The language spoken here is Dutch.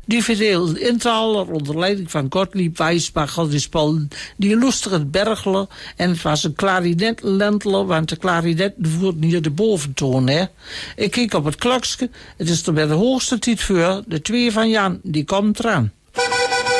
Die verdeelde intaler onder leiding van Gottlieb Weisbach had die spelen. Die lustig het bergelen. En het was een klarinetlenteler, want de klarinet voert niet de boventoon. Hè. Ik kijk op het klokje. Het is er bij de hoogste tijd voor. De 2 van Jan, die komt eraan.